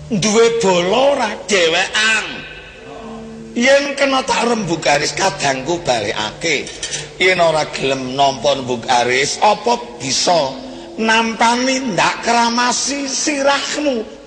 duwe bola ora dhewekan. Yen kena tak rembug garis kadangku balekake. Yen ora gelem nampa rembug garis, apa bisa nampani ndak keramasi sirahmu?